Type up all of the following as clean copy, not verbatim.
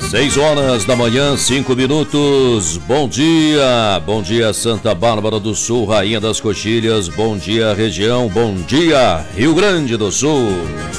6 horas da manhã, 5 minutos. Bom dia Santa Bárbara do Sul, Rainha das Coxilhas. Bom dia região, bom dia Rio Grande do Sul.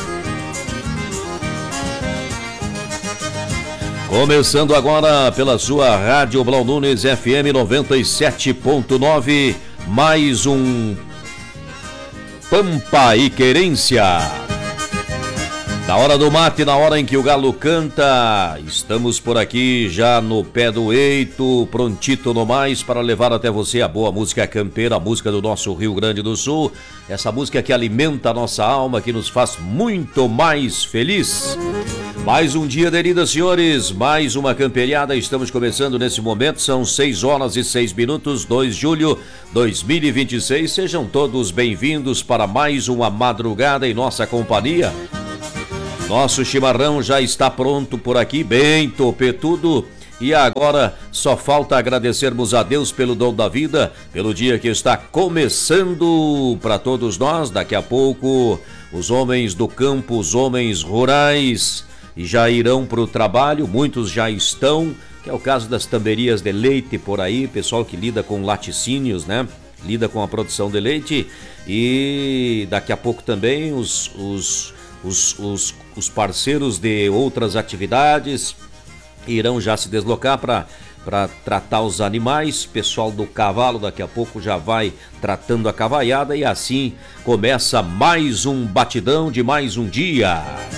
Começando agora pela sua Rádio Blau Nunes FM 97.9, mais um Pampa e Querência. Na hora do mate, na hora em que o galo canta, estamos por aqui já no pé do eito, prontito no mais para levar até você a boa música campeira, a música do nosso Rio Grande do Sul, essa música que alimenta a nossa alma, que nos faz muito mais feliz. Mais um dia, queridas senhores, mais uma camperiada, estamos começando nesse momento, são 6 horas e 6 minutos, 2 de julho de 2026, sejam todos bem-vindos para mais uma madrugada em nossa companhia. Nosso chimarrão já está pronto por aqui, bem topetudo, e agora só falta agradecermos a Deus pelo dom da vida, pelo dia que está começando para todos nós. Daqui a pouco os homens do campo, os homens rurais já irão para o trabalho, muitos já estão, que é o caso das tamberias de leite por aí, pessoal que lida com laticínios, né? Lida com a produção de leite, e daqui a pouco também os parceiros de outras atividades irão já se deslocar para tratar os animais. Pessoal do cavalo daqui a pouco já vai tratando a cavaiada, e assim começa mais um batidão de mais um dia.